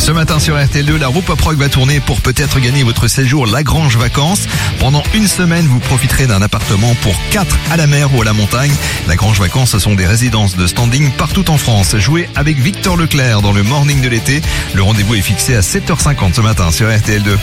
Ce matin sur RTL2, la roue pop rock va tourner pour peut-être gagner votre séjour Lagrange Vacances. Pendant une semaine, vous profiterez d'un appartement pour 4 à la mer ou à la montagne. Lagrange Vacances, ce sont des résidences de standing partout en France. Jouez avec Victor Leclerc dans le morning de l'été. Le rendez-vous est fixé à 7h50 ce matin sur RTL2.